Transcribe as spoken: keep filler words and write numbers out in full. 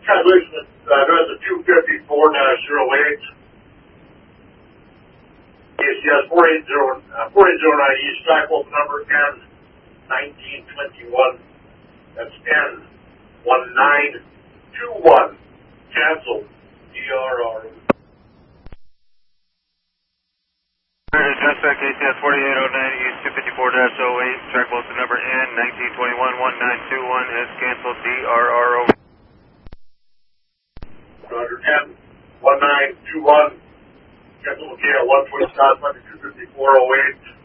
Cancellation, uh, address is two fifty-four dash zero eight. A C S four eight zero, uh, four eight zero nine East, track open number N nineteen twenty-one. That's N one nine two one. Cancel. D R R. Suspect A C S forty-eight oh nine East two fifty-four dash oh eight, track posted number N nineteen twenty-one one nine two one has canceled. D R R over. Roger, N one nine two one. Cancel K L one twenty South, two fifty-four oh eight.